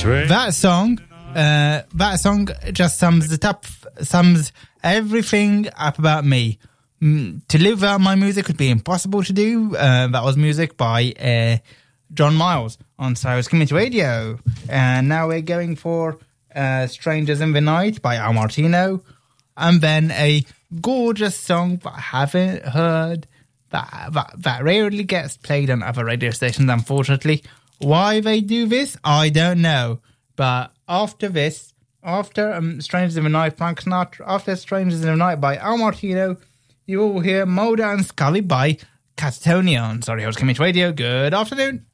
That song just sums everything up about me. To live out my music would be impossible to do. That was music by John Miles on Cyrus Community Radio. And now we're going for Strangers in the Night by Al Martino. And then a gorgeous song that I haven't heard, that rarely gets played on other radio stations, unfortunately. Why they do this, I don't know. But after this, after Strangers in the Night, Frank Sinatra, after Strangers in the Night by Al Martino, you will hear Mulder and Scully by Catatonia on Sorry House Community Radio. Good afternoon.